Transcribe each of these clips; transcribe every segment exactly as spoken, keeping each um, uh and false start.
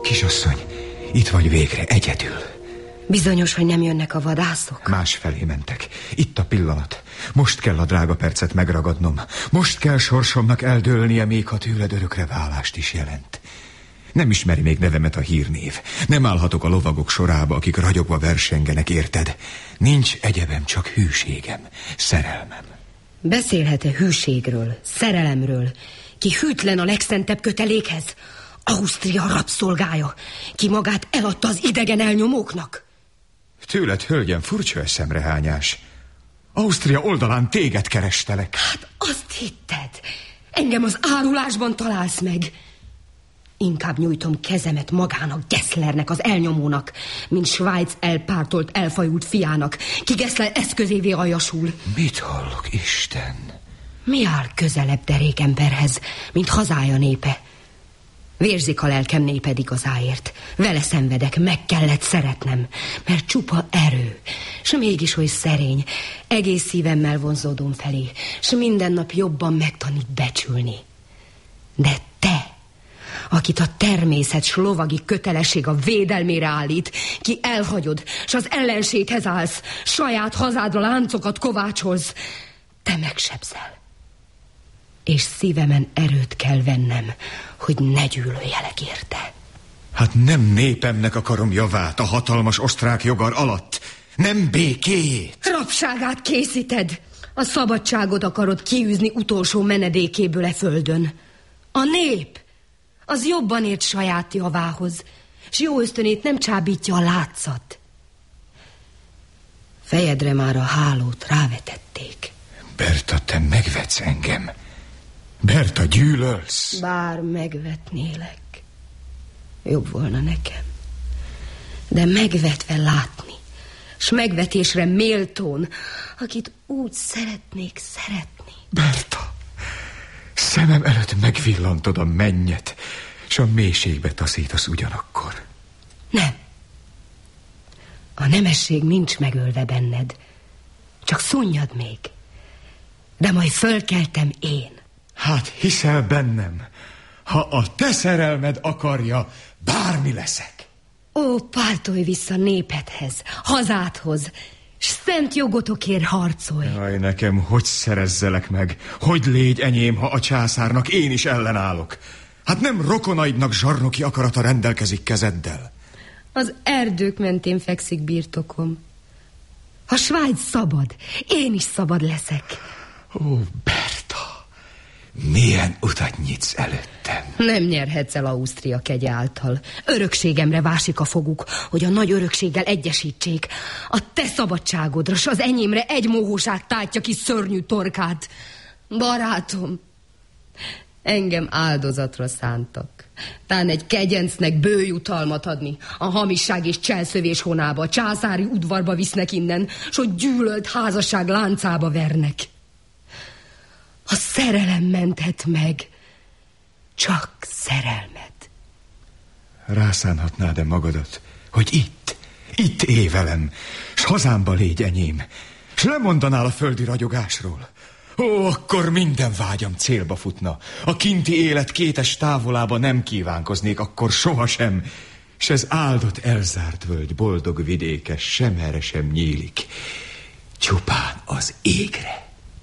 Kisasszony, itt vagy végre, egyedül. Bizonyos, hogy nem jönnek a vadászok? Másfelé mentek. Itt a pillanat. Most kell a drága percet megragadnom. Most kell sorsomnak eldőlnie, még ha tőled örökre válást is jelent. Nem ismeri még nevemet a hírnév. Nem állhatok a lovagok sorába, akik ragyogva versengenek, érted? Nincs egyebem, csak hűségem, szerelmem. Beszélhet-e hűségről, szerelemről? Ki hűtlen a legszentebb kötelékhez? Ausztria rabszolgája, ki magát eladta az idegen elnyomóknak? Tőled, hölgyem, furcsa eszemrehányás. Ausztria oldalán téged kerestelek. Hát azt hitted. Engem az árulásban találsz meg. Inkább nyújtom kezemet magának, Gesslernek, az elnyomónak, mint Svájc elpártolt, elfajult fiának, ki Gessler eszközévé aljasul. Mit hallok, Isten? Mi áll közelebb derékemberhez, mint hazája népe? Vérzik a lelkem néped igazáért. Vele szenvedek, meg kellett szeretnem, mert csupa erő, s mégis oly szerény. Egész szívemmel vonzódom felé, s minden nap jobban megtanít becsülni. De te, akit a természet s lovagi kötelesség a védelmére állít, ki elhagyod, s az ellenséghez állsz, saját hazádra láncokat kovácsolsz, te megsebzel. És szívemen erőt kell vennem, hogy ne gyűlöljelek érte. Hát nem népemnek akarom javát a hatalmas osztrák jogar alatt, nem békéjét. Rabságát készíted, a szabadságot akarod kiűzni utolsó menedékéből e földön. A nép, az jobban ért saját javához, s jó ösztönét nem csábítja a látszat. Fejedre már a hálót rávetették. Berta, te megvetsz engem. Berta, gyűlölsz. Bár megvetnélek, jobb volna nekem. De megvetve látni, s megvetésre méltón, akit úgy szeretnék szeretni. Berta, szemem előtt megvillantod a mennyet, s a mélységbe taszítasz ugyanakkor. Nem. A nemesség nincs megölve benned, csak szunnyad még. De majd fölkeltem én. Hát hiszel bennem, ha a te szerelmed akarja, bármi leszek. Ó, pártolj vissza népedhez, hazádhoz, s szent jogotokért harcolj. Jaj, nekem hogy szerezzelek meg, hogy légy enyém, ha a császárnak én is ellenállok. Hát nem rokonaidnak zsarnoki akarata rendelkezik kezeddel. Az erdők mentén fekszik birtokom. Ha Svájc szabad, én is szabad leszek. Ó, Berta, milyen utat nyitsz előttem. Nem nyerhetsz el Ausztria kegye által. Örökségemre vásik a foguk, hogy a nagy örökséggel egyesítsék. A te szabadságodra, s az enyémre egy mohóság tátja ki szörnyű torkát. Barátom, engem áldozatra szántak. Tán egy kegyencnek bőjutalmat adni. A hamisság és cselszövés honába, a császári udvarba visznek innen, s hogy gyűlölt házasság láncába vernek. A szerelem menthet meg, csak szerelmet. Rászánhatnád-e magadat, hogy itt, itt élj velem, s hazámba légy enyém, s lemondanál a földi ragyogásról? Ó, akkor minden vágyam célba futna. A kinti élet kétes távolába nem kívánkoznék, akkor sohasem, s ez áldott elzárt völgy boldog vidéke semerre sem nyílik, csupán az égre.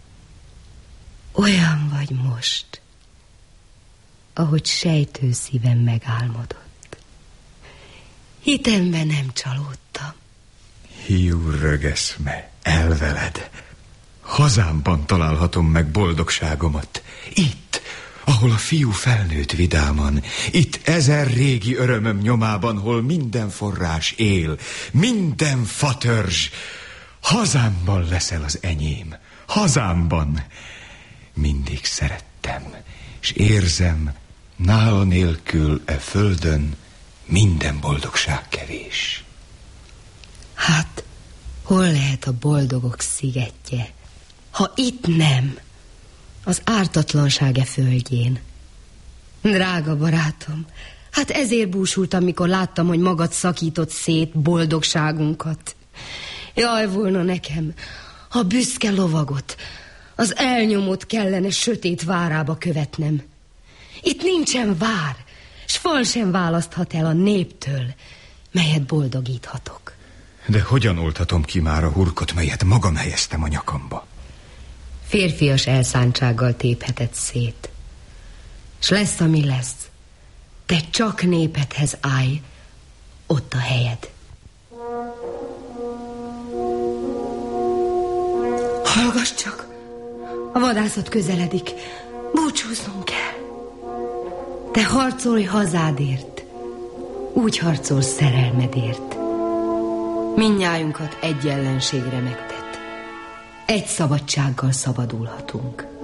Olyan vagy most, ahogy sejtő szívem megálmodott. Hitemben nem csalódtam. Hiú rögeszme, elveled. Hazámban találhatom meg boldogságomat. Itt, ahol a fiú felnőtt vidáman. Itt ezer régi örömöm nyomában, hol minden forrás él, minden fatörzs. Hazámban leszel az enyém. Hazámban. Mindig szerettem, és érzem, nála nélkül e földön minden boldogság kevés. Hát, hol lehet a boldogok szigetje, ha itt nem, az ártatlanság e földjén? Drága barátom, hát ezért búsultam, mikor láttam, hogy magad szakított szét boldogságunkat. Jaj volna nekem, ha büszke lovagot, az elnyomott kellene sötét várába követnem. Itt nincsen vár, s fal sem választhat el a néptől, melyet boldogíthatok. De hogyan oldhatom ki már a hurkot, melyet magam helyeztem a nyakamba? Férfias elszántsággal tépheted szét. S lesz, ami lesz. Te csak népedhez állj, ott a helyed. Hallgass csak, a vadászat közeledik, búcsúznunk kell. Te harcolj hazádért, úgy harcolsz szerelmedért. Mindnyájunkat egy ellenségre megtett. Egy szabadsággal szabadulhatunk.